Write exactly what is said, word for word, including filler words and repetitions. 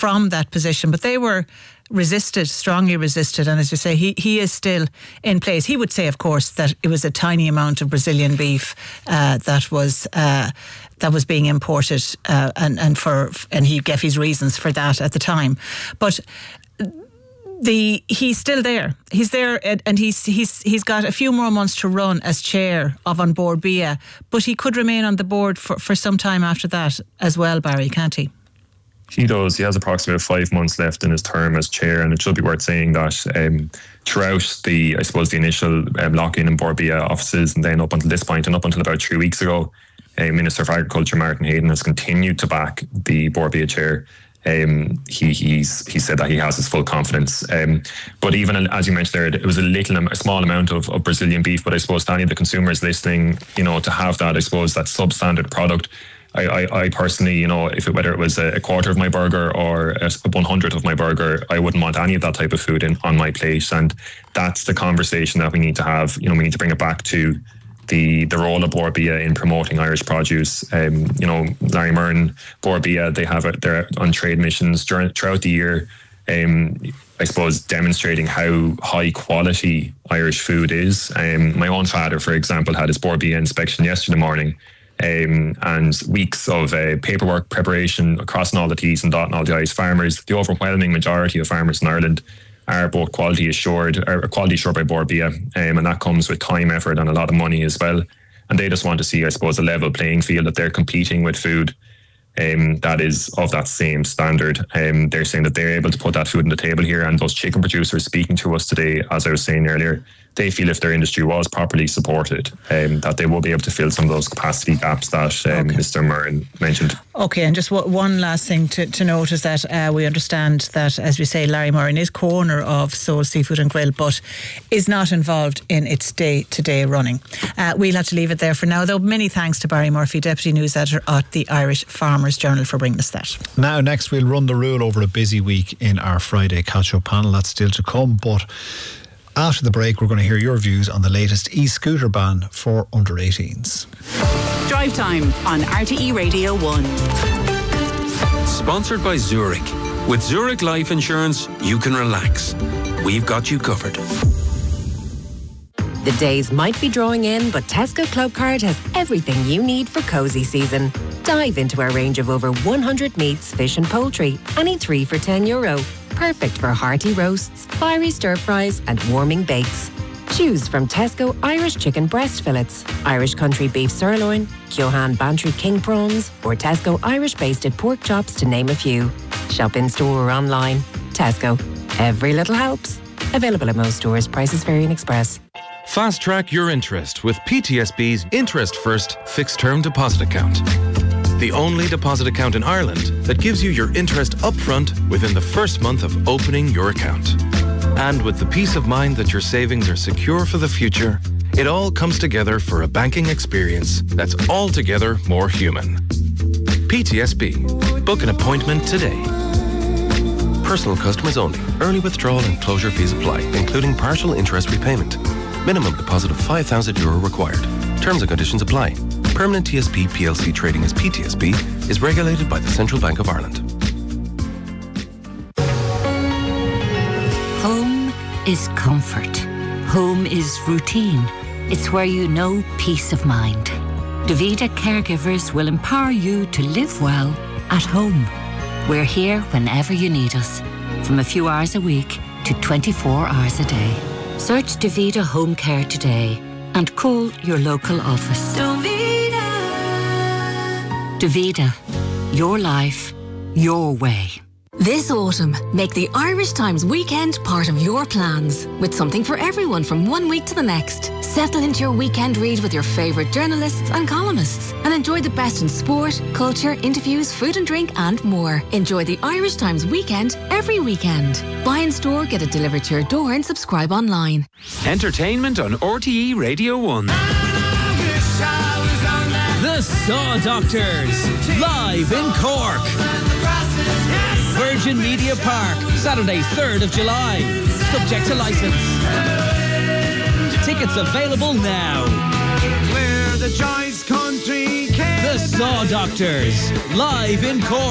from that position. But they were resisted, strongly resisted, and as you say, he, he is still in place. He would say, of course, that it was a tiny amount of Brazilian beef uh, that was uh, that was being imported, uh, and and for and he gave his reasons for that at the time. But the he's still there. He's there, and, and he's he's he's got a few more months to run as chair of An Bord Bia. But he could remain on the board for, for some time after that as well, Barry, can't he? He does. He has approximately five months left in his term as chair, and it should be worth saying that um, throughout the, I suppose, the initial um, lock-in in Bord Bia offices, and then up until this point, and up until about three weeks ago, uh, Minister for Agriculture Martin Hayden has continued to back the Bord Bia chair. Um, he he's he said that he has his full confidence. Um, but even as you mentioned there, it was a little, a small amount of, of Brazilian beef. But I suppose to any of the consumers listening, you know, to have that, I suppose, that substandard product. I, I, I personally, you know, if it, whether it was a quarter of my burger or a one hundredth of my burger, I wouldn't want any of that type of food in on my plate. And that's the conversation that we need to have. You know, we need to bring it back to the the role of Bord Bia in promoting Irish produce. Um, you know, Larry Murren, Bord Bia, they have it. They're on trade missions during throughout the year. Um, I suppose demonstrating how high quality Irish food is. Um, my own father, for example, had his Bord Bia inspection yesterday morning. Um, and weeks of uh, paperwork preparation, crossing all the T's and dotting all the I's. Farmers, the overwhelming majority of farmers in Ireland are both quality assured, are quality assured by Bord Bia, um, and that comes with time, effort, and a lot of money as well. And they just want to see, I suppose, a level playing field, that they're competing with food um, that is of that same standard. Um, they're saying that they're able to put that food on the table here, and those chicken producers speaking to us today, as I was saying earlier, they feel if their industry was properly supported, um, that they will be able to fill some of those capacity gaps that um, okay. Mister Murren mentioned. Okay, and just w- one last thing to, to note is that uh, we understand that, as we say, Larry Murren is co-owner of Soul Seafood and Grill, but is not involved in its day-to-day running. Uh, we'll have to leave it there for now, though. Many thanks to Barry Murphy, Deputy News Editor at the Irish Farmers Journal, for bringing us that. Now, next we'll run the rule over a busy week in our Friday catch-up panel. That's still to come, but after the break, we're going to hear your views on the latest e-scooter ban for under eighteens. Drive Time on R T E Radio one. Sponsored by Zurich. With Zurich Life Insurance, you can relax. We've got you covered. The days might be drawing in, but Tesco Clubcard has everything you need for cosy season. Dive into our range of over one hundred meats, fish and poultry, any three for ten euro. Perfect for hearty roasts, fiery stir-fries and warming bakes. Choose from Tesco Irish chicken breast fillets, Irish country beef sirloin, Kyohan Bantry king prawns, or Tesco Irish basted pork chops, to name a few. Shop in store or online. Tesco. Every little helps. Available at most stores. Prices vary in Express. Fast track your interest with P T S B's Interest First Fixed Term Deposit Account. The only deposit account in Ireland that gives you your interest upfront within the first month of opening your account. And with the peace of mind that your savings are secure for the future, it all comes together for a banking experience that's altogether more human. P T S B. Book an appointment today. Personal customers only. Early withdrawal and closure fees apply, including partial interest repayment. Minimum deposit of five thousand euro required. Terms and conditions apply. Permanent T S B P L C trading as P T S B is regulated by the Central Bank of Ireland. Home is comfort. Home is routine. It's where you know peace of mind. Davida caregivers will empower you to live well at home. We're here whenever you need us, from a few hours a week to twenty-four hours a day. Search Davida Home Care today and call your local office. Davida. Davida. Your life, your way. This autumn, make the Irish Times weekend part of your plans, with something for everyone from one week to the next. Settle into your weekend read with your favourite journalists and columnists, and enjoy the best in sport, culture, interviews, food and drink, and more. Enjoy the Irish Times weekend every weekend. Buy in store, get it delivered to your door, and subscribe online. Entertainment on R T E Radio one. The Saw Doctors, live in Cork. Virgin Media Park, Saturday third of July. Subject to licence. Tickets available now. Where the Joyce Country came. The Saw Doctors, live in Cork.